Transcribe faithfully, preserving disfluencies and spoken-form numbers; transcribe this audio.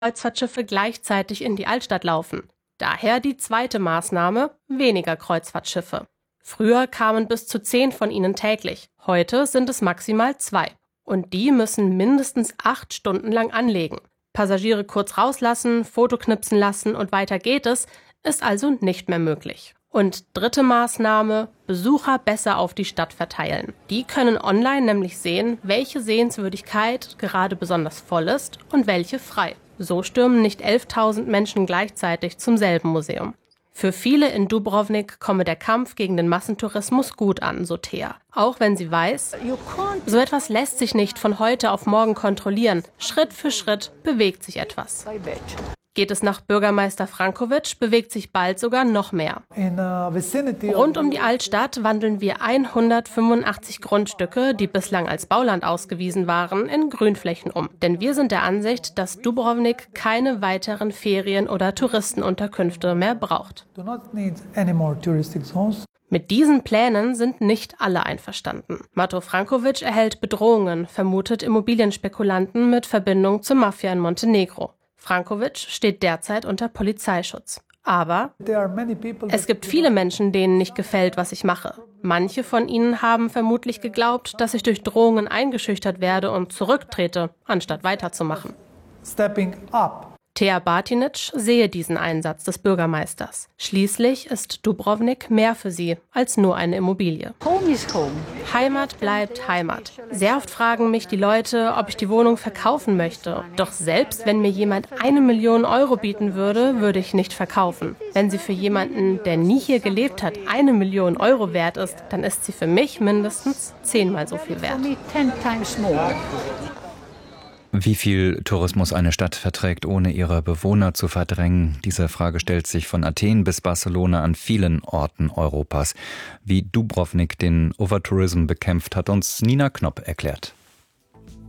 Kreuzfahrtschiffe gleichzeitig in die Altstadt laufen. Daher die zweite Maßnahme, weniger Kreuzfahrtschiffe. Früher kamen bis zu zehn von ihnen täglich, heute sind es maximal zwei. Und die müssen mindestens acht Stunden lang anlegen. Passagiere kurz rauslassen, Foto knipsen lassen und weiter geht es, ist also nicht mehr möglich. Und dritte Maßnahme, Besucher besser auf die Stadt verteilen. Die können online nämlich sehen, welche Sehenswürdigkeit gerade besonders voll ist und welche frei. So stürmen nicht elftausend Menschen gleichzeitig zum selben Museum. Für viele in Dubrovnik komme der Kampf gegen den Massentourismus gut an, so Thea. Auch wenn sie weiß, so etwas lässt sich nicht von heute auf morgen kontrollieren. Schritt für Schritt bewegt sich etwas. Geht es nach Bürgermeister Frankovic, bewegt sich bald sogar noch mehr. Rund um die Altstadt wandeln wir hundertfünfundachtzig Grundstücke, die bislang als Bauland ausgewiesen waren, in Grünflächen um. Denn wir sind der Ansicht, dass Dubrovnik keine weiteren Ferien- oder Touristenunterkünfte mehr braucht. Mit diesen Plänen sind nicht alle einverstanden. Mato Frankovic erhält Bedrohungen, vermutet Immobilienspekulanten mit Verbindung zur Mafia in Montenegro. Frankovic steht derzeit unter Polizeischutz. Aber es gibt viele Menschen, denen nicht gefällt, was ich mache. Manche von ihnen haben vermutlich geglaubt, dass ich durch Drohungen eingeschüchtert werde und zurücktrete, anstatt weiterzumachen. Stepping up. Thea Batinic sehe diesen Einsatz des Bürgermeisters. Schließlich ist Dubrovnik mehr für sie als nur eine Immobilie. Home is home. Heimat bleibt Heimat. Sehr oft fragen mich die Leute, ob ich die Wohnung verkaufen möchte. Doch selbst wenn mir jemand eine Million Euro bieten würde, würde ich nicht verkaufen. Wenn sie für jemanden, der nie hier gelebt hat, eine Million Euro wert ist, dann ist sie für mich mindestens zehnmal so viel wert. Wie viel Tourismus eine Stadt verträgt, ohne ihre Bewohner zu verdrängen? Diese Frage stellt sich von Athen bis Barcelona an vielen Orten Europas. Wie Dubrovnik den Overtourism bekämpft, hat uns Nina Knopp erklärt.